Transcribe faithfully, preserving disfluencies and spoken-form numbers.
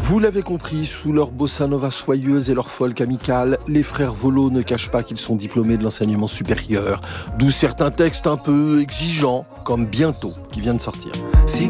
Vous l'avez compris, sous leur bossa nova soyeuse et leur folk amical, les frères Volo ne cachent pas qu'ils sont diplômés de l'enseignement supérieur, d'où certains textes un peu exigeants, comme Bientôt, qui vient de sortir.